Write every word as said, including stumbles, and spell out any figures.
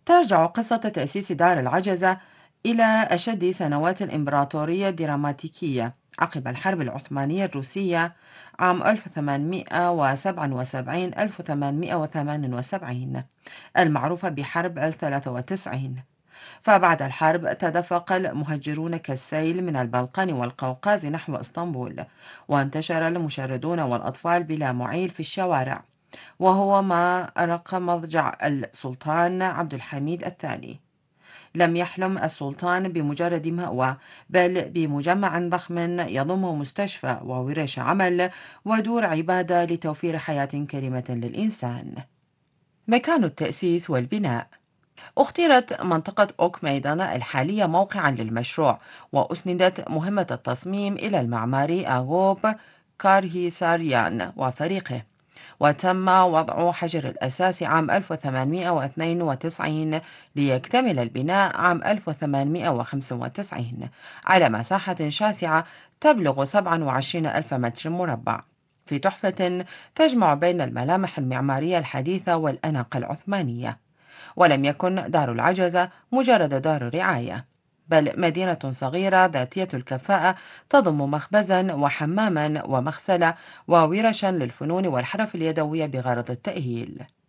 ترجع قصة تأسيس دار العجزة إلى أشد سنوات الإمبراطورية الدراماتيكية عقب الحرب العثمانية الروسية عام ألف وثمانمئة وسبعة وسبعين ألف وثمانمئة وثمانية وسبعين، المعروفة بحرب الثلاثة وتسعين. فبعد الحرب تدفق المهجرون كالسيل من البلقان والقوقاز نحو اسطنبول، وانتشر المشردون والأطفال بلا معيل في الشوارع، وهو ما أرق مضجع السلطان عبد الحميد الثاني. لم يحلم السلطان بمجرد مأوى، بل بمجمع ضخم يضم مستشفى وورش عمل ودور عبادة لتوفير حياة كريمة للإنسان. مكان التأسيس والبناء: اختيرت منطقة أوك ميدان الحالية موقعا للمشروع، وأسندت مهمة التصميم إلى المعماري أغوب كارهيساريان وفريقه، وتم وضع حجر الأساس عام ألف وثمانمئة واثنين وتسعين ليكتمل البناء عام ألف وثمانمئة وخمسة وتسعين على مساحة شاسعة تبلغ سبعة وعشرين ألف متر مربع، في تحفة تجمع بين الملامح المعمارية الحديثة والأناقة العثمانية. ولم يكن دار العجزة مجرد دار رعاية، بل مدينة صغيرة ذاتية الكفاءة تضم مخبزا وحماما ومغسلة وورشا للفنون والحرف اليدوية بغرض التأهيل.